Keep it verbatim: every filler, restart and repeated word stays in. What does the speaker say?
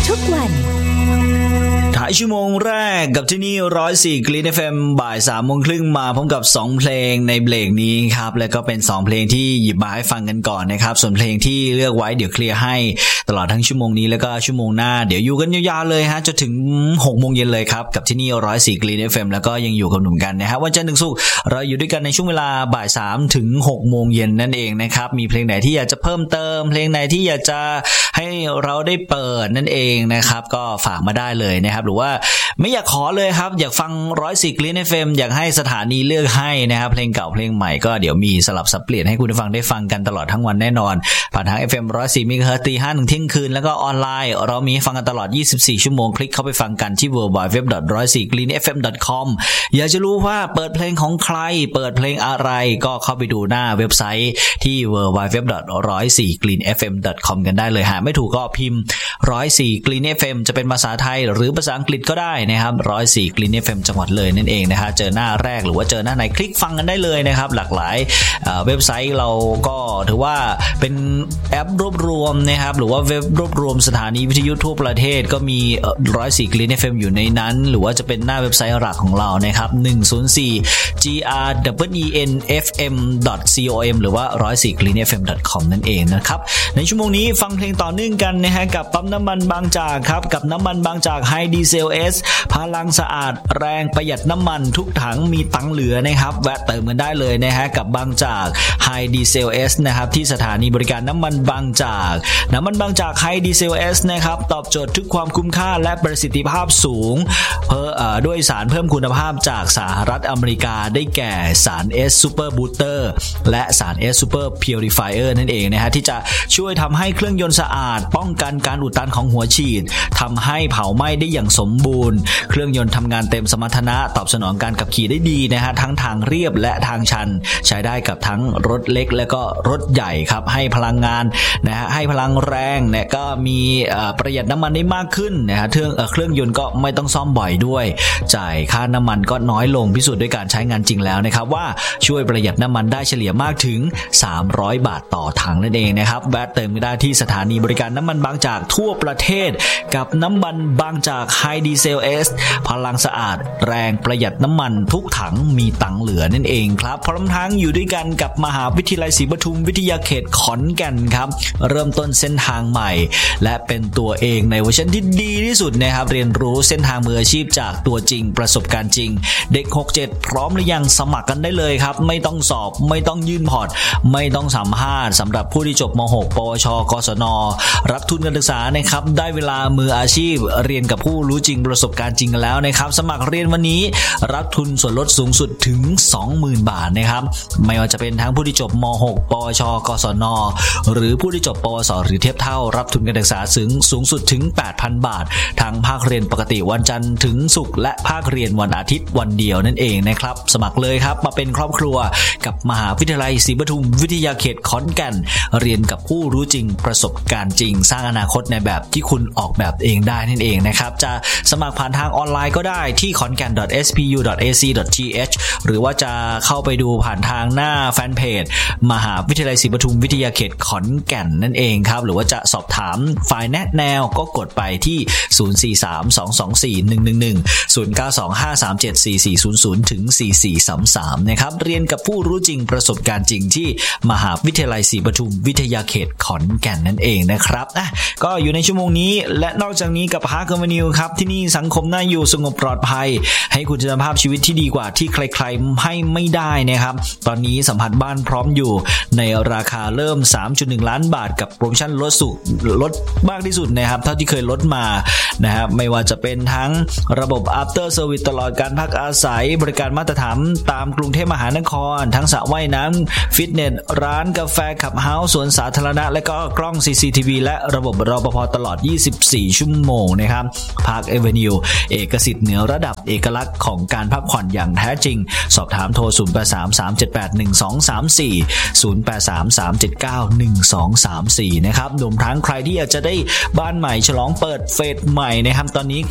ทุกวันท้ายชั่วโมงแรกกับที่นี่หนึ่งศูนย์สี่ Green เอฟ เอ็ม บ่าย สามโมงครึ่งมาพร้อมกับสองเพลงในเบรกนี้ครับแล้วก็เป็นสองเพลงที่หยิบมาให้ฟังกันก่อนนะครับส่วนเพลงที่เลือกไว้เดี๋ยวเคลียร์ให้ตลอดทั้งชั่วโมงนี้แล้วก็ชั่วโมงหน้าเดี๋ยวอยู่กันยาวๆเลยฮะจนถึง หกโมงเย็นเลยครับกับที่นี่หนึ่งศูนย์สี่ Green เอฟ เอ็ม แล้วก็ยังอยู่กับหนุ่มกันนะฮะวันจันทร์ถึงศุกร์เราอยู่ด้วยกันในช่วงเวลาบ่าย สามถึงหกโมงเย็นนั่นเองนะครับมีเพลงไหนที่อยากจะเพิ่มเติมเพลงไหนที่อยากจะให้เราได้เปิดนั่นเองนะครับก็ฝากมาได้เลยนะครับหรือว่าไม่อยากขอเลยครับอยากฟังหนึ่งศูนย์สี่ Green เอฟ เอ็ม อยากให้สถานีเลือกให้นะครับเพลงเก่าเพลงใหม่ก็เดี๋ยวมีสลับสับเปลี่ยนให้คุณผู้ฟังได้ฟังกันตลอดทั้งวันแน่นอนผ่านทาง เอฟ เอ็ม หนึ่งศูนย์สี่ เมกะเฮิรตซ์ ตีห้าถึงเที่ยงคืนแล้วก็ออนไลน์เรามีให้ฟังกันตลอดยี่สิบสี่ชั่วโมงคลิกเข้าไปฟังกันที่ ดับเบิลยู ดับเบิลยู ดับเบิลยู ดอท หนึ่งศูนย์สี่ กรีน เอฟ เอ็ม ดอท คอม อยากจะรู้ว่าเปิดเพลงของใครเปิดเพลงอะไรก็เข้าไปดูหน้าเว็บไซต์ที่ ดับเบิลยู ดับเบิลยู ดับเบิลยู ดอท หนึ่งศูนย์สี่ กรีน เอฟ เอ็ม ดอท คอม กันได้เลยหาไม่ถูกก็พิมพ์หนึ่งศูนย์สี่ Green เอฟ เอ็ม จะเป็นภาษาไทยหรือภาษาอังกฤษก็ได้นะครับหนึ่งศูนย์สี่ Green เอฟ เอ็ม จังหวัดเลยนั่นเองนะฮะเจอหน้าแรกหรือว่าเจอหน้าไหนคลิกฟังกันได้เลยนะครับหลากหลายเว็บไซต์เราก็ถือว่าเป็นแอปรวบรวมนะครับหรือว่าเว็บรวบรวมสถานีวิทยุทั่วประเทศก็มีหนึ่งศูนย์สี่ Green เอฟ เอ็ม อยู่ในนั้นหรือว่าจะเป็นหน้าเว็บไซต์หลักของเรานะครับหนึ่งศูนย์สี่ จี อาร์ ดับเบิลยู อี เอ็น เอฟ เอ็ม ดอท คอม หรือว่าหนึ่งศูนย์สี่ กรีน เอฟ เอ็ม ดอท คอม นั่นเองนะครับในชั่วโมงนี้ฟังเพลงต่อเนื่องกันนะฮะกับปั๊มน้ำมันบางจากครับกับน้ำมันบางจาก High Diesel S พลังสะอาดแรงประหยัดน้ำมันทุกถังมีตังค์เหลือนะครับแวะเติมกันได้เลยนะฮะกับบางจาก High Diesel S นะครับที่สถานีบริการน้ำมันบางจากน้ำมันบางจาก High Diesel S นะครับตอบโจทย์ทุกความคุ้มค่าและประสิทธิภาพสูงเพื่อเอ่อด้วยสารเพิ่มคุณภาพจากสหรัฐอเมริกาได้แก่สาร S Super Booster และสาร S Super Purifier นั่นเองนะฮะที่จะช่วยทำให้เครื่องยนต์สะอาดป้องกันการอุดตันของหัวฉีดทำให้เผาไหม้ได้อย่างสมบูรณ์เครื่องยนต์ทำงานเต็มสมรรถนะตอบสนองการขับขี่ได้ดีนะฮะทั้งทางเรียบและทางชันใช้ได้กับทั้งรถเล็กและก็รถใหญ่ครับให้พลังงานนะฮะให้พลังแรงเนี่ยก็มีประหยัดน้ำมันได้มากขึ้นนะฮะเครื่องเครื่องยนต์ก็ไม่ต้องซ่อมบ่อยด้วยจ่ายค่าน้ำมันก็น้อยลงพิสูจน์ด้วยการใช้งานจริงแล้วนะครับว่าช่วยประหยัดน้ำมันได้เฉลี่ยมากถึงสามร้อยบาทต่อถังนั่นเองนะครับแวะเติมได้ที่สถานีบริการน้ำมันบางจากทั่วประเทศกับน้ำมันบางจาก High Diesel S พลังสะอาดแรงประหยัดน้ำมันทุกถังมีตังค์เหลือนั่นเองครับพร้อมทั้งอยู่ด้วยกันกับมหาวิทยาลัยศรีปทุมวิทยาเขตขอนแก่นครับเริ่มต้นเส้นทางใหม่และเป็นตัวเองในเวอร์ชันที่ดีที่สุดนะครับเรียนรู้เส้นทางมืออาชีพจากตัวจริงประสบการณ์จริงเด็กหกสิบเจ็ดพร้อมหรือยังสมัครกันได้เลยครับไม่ต้องสอบไม่ต้องยื่นพอร์ตไม่ต้องสัมภาษณ์สำหรับผู้ที่จบม หก ปวช กศนรับทุนการศึกษานะครับได้เวลามืออาชีพเรียนกับผู้รู้จริงประสบการณ์จริงแล้วนะครับสมัครเรียนวันนี้รับทุนส่วนลดสูงสุดถึง สองหมื่น บาทนะครับไม่ว่าจะเป็นทั้งผู้ที่จบม หก ปวช กศนหรือผู้ที่จบปวสหรือเทียบเท่ารับทุนการศึกษาสูงสูงสุดถึง แปดพัน บาททั้งภาคเรียนปกติวันจันทร์ถึงศุกร์และภาคเรียนวันอาทิตย์วันเดียวนั่นเองนะครับสมัครเลยครับมาเป็นครอบครัวกับมหาวิทยาลัยศรีปทุมวิทยาเขตขอนแก่นเรียนกับผู้รู้จริงประสบการณ์จริงสร้างอนาคตในแบบที่คุณออกแบบเองได้นั่นเองนะครับจะสมัครผ่านทางออนไลน์ก็ได้ที่ ขอนแก่น ดอท เอส พี ยู ดอท เอ ซี ดอท ที เอช หรือว่าจะเข้าไปดูผ่านทางหน้าแฟนเพจมหาวิทยาลัยศรีปทุมวิทยาเขตขอนแก่นนั่นเองครับหรือว่าจะสอบถามฝ่ายแนะแนวก็กดไปที่ศูนย์ สี่ สาม สอง สอง สี่ หนึ่ง หนึ่ง หนึ่ง ศูนย์ เก้า สอง ห้า สาม เจ็ด สี่ สี่ ศูนย์ ศูนย์ ถึง สี่ สี่ สาม สามนะครับเรียนกับผู้รู้จริงประสบการณ์จริงที่มหาวิทยาลัยศรีปทุมวิทยาเขตขอนแก่นนั่นเองนะครับอ่ะก็อยู่ในชั่วโมงนี้และนอกจากนี้กับ Park Avenue ครับที่นี่สังคมน่าอยู่สงบปลอดภัยให้คุณภาพชีวิตที่ดีกว่าที่ใครๆให้ไม่ได้นะครับตอนนี้สัมผัสบ้านพร้อมอยู่ในราคาเริ่ม สามจุดหนึ่ง ล้านบาทกับโปรโมชั่นลดสุดลดมากที่สุดนะครับเท่าที่เคยลดมานะครับไม่ว่าจะเป็นทั้งระบบ After Service ตลอดการพักอาศัยบริการมาตรฐานตามกรุงเทพมหานครทั้งสระว่ายน้ำฟิตเนสร้านกาแฟขับเฮาส์สวนสาธารณะและก็กล้อง ซี ซี ที วี และระบบรปภ.ตลอดยี่สิบสี่ชั่วโมงนะครับ Park Avenue เอกสิทธิ์เหนือระดับเอกลักษณ์ของการพักผ่อนอย่างแท้จริงสอบถามโทรศูนย์ แปด สาม สาม เจ็ด แปด หนึ่ง สอง สาม สี่ ศูนย์ แปด สาม สาม เจ็ด เก้า หนึ่ง สอง สาม สี่นะครับรวมทั้งใครที่อยากจะได้บ้านใหม่ฉลองเปิดเฟสใหม่นะครับตอนนี้